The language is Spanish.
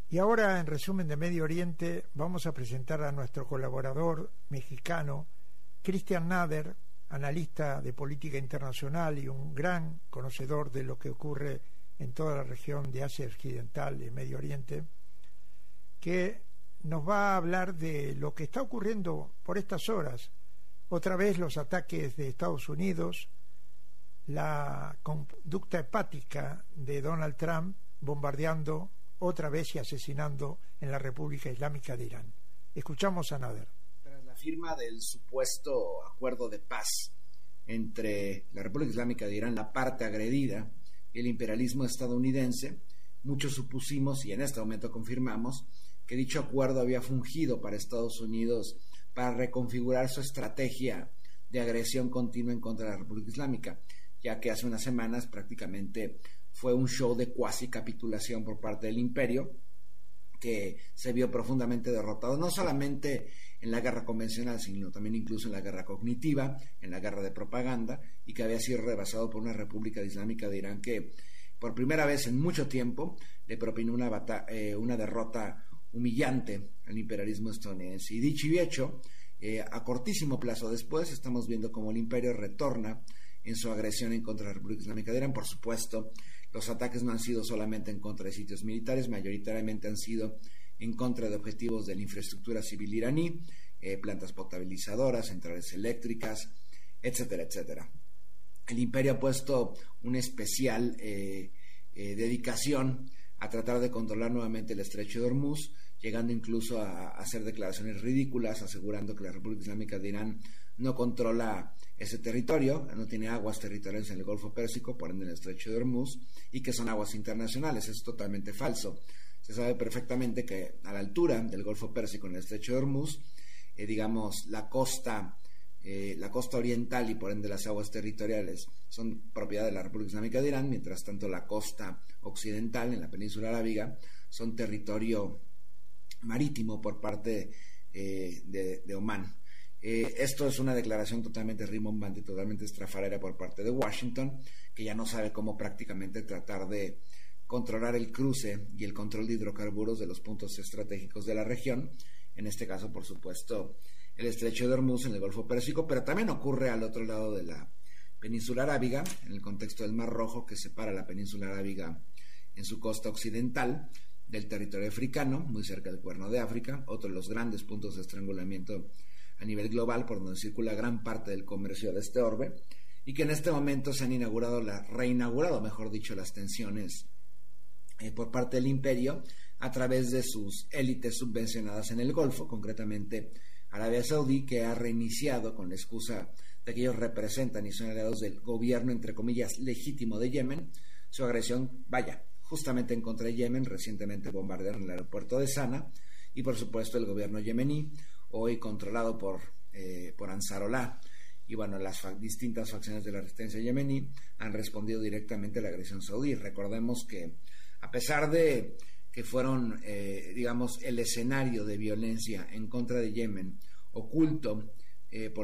Y ahora, en resumen de Medio Oriente, vamos a presentar a nuestro colaborador mexicano, Cristian Nader, analista de política internacional y un gran conocedor de lo que ocurre en toda la región de Asia Occidental y Medio Oriente, que nos va a hablar de lo que está ocurriendo por estas horas. Otra vez los ataques de Estados Unidos, la conducta hepática de Donald Trump bombardeando otra vez y asesinando en la República Islámica de Irán. Escuchamos a Nader. Tras la firma del supuesto acuerdo de paz entre la República Islámica de Irán, la parte agredida, y el imperialismo estadounidense, muchos supusimos, y en este momento confirmamos, que dicho acuerdo había fungido para Estados Unidos para reconfigurar su estrategia de agresión continua en contra de la República Islámica, ya que hace unas semanas prácticamente fue un show de cuasi capitulación por parte del imperio, que se vio profundamente derrotado, no solamente en la guerra convencional, sino también incluso en la guerra cognitiva, en la guerra de propaganda, y que había sido rebasado por una República Islámica de Irán que por primera vez en mucho tiempo le propinó una derrota humillante al imperialismo estadounidense. Y dicho y hecho, a cortísimo plazo después estamos viendo cómo el imperio retorna en su agresión en contra de la República Islámica de Irán. Por supuesto, los ataques no han sido solamente en contra de sitios militares, mayoritariamente han sido en contra de objetivos de la infraestructura civil iraní, plantas potabilizadoras, centrales eléctricas, etcétera, etcétera. El imperio ha puesto una especial dedicación a tratar de controlar nuevamente el estrecho de Hormuz, llegando incluso a hacer declaraciones ridículas, asegurando que la República Islámica de Irán no controla ese territorio, no tiene aguas territoriales en el Golfo Pérsico, por ende en el estrecho de Hormuz, y que son aguas internacionales. Es totalmente falso. Se sabe perfectamente que a la altura del Golfo Pérsico, en el estrecho de Hormuz, digamos, la costa oriental y por ende las aguas territoriales son propiedad de la República Islámica de Irán, mientras tanto la costa occidental, en la península arábiga, son territorio marítimo por parte de Omán. Esto es una declaración totalmente rimbombante y totalmente estrafalaria por parte de Washington, que ya no sabe cómo prácticamente tratar de controlar el cruce y el control de hidrocarburos de los puntos estratégicos de la región, en este caso, por supuesto, el estrecho de Hormuz en el Golfo Pérsico, pero también ocurre al otro lado de la península arábiga, en el contexto del Mar Rojo, que separa la península arábiga en su costa occidental del territorio africano, muy cerca del Cuerno de África, otro de los grandes puntos de estrangulamiento a nivel global, por donde circula gran parte del comercio de este orbe, y que en este momento se han reinaugurado, mejor dicho, las tensiones por parte del imperio a través de sus élites subvencionadas en el Golfo, concretamente Arabia Saudí, que ha reiniciado con la excusa de que ellos representan y son aliados del gobierno, entre comillas, legítimo de Yemen, su agresión, justamente en contra de Yemen. Recientemente bombardearon el aeropuerto de Sana, y por supuesto el gobierno yemení, hoy controlado por Ansarollah, y bueno, las distintas facciones de la resistencia yemení han respondido directamente a la agresión saudí. Recordemos que a pesar de que fueron, digamos, el escenario de violencia en contra de Yemen, oculto por